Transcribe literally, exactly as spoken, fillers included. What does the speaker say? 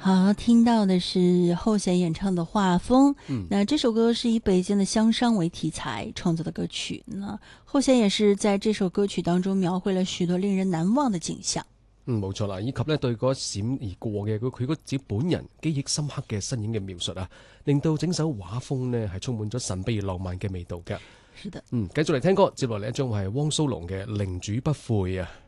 好，听到的是后弦演唱的画风。嗯，那这首歌是以北京的乡商为题材创作的歌曲。那后弦也是在这首歌曲當中描繪了許多令人難忘的景象。 嗯，冇錯啦，以及咧對嗰閃而過嘅佢佢嗰自己本人記憶深刻嘅身影嘅描述啊，令到整首畫風呢係充滿咗神秘而浪漫嘅味道嘅。 是的， 嗯，繼續嚟聽歌，接落嚟一張係汪蘇泷嘅《寧主不悔》啊。